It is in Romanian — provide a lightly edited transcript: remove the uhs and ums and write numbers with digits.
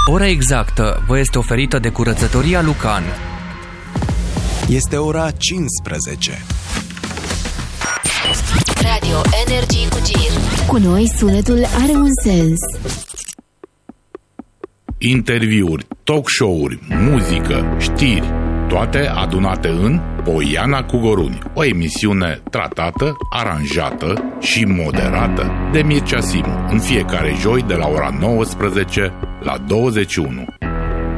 Ora exactă vă este oferită de Curățătoria Lucan. Este ora 15. Radio Energy cu Gir. Cu noi sunetul are un sens. Interviuri, talk show-uri, muzică, știri, toate adunate în Poiana cu Goruni, o emisiune tratată, aranjată și moderată de Mircea Simu, în fiecare joi de la ora 19 la 21.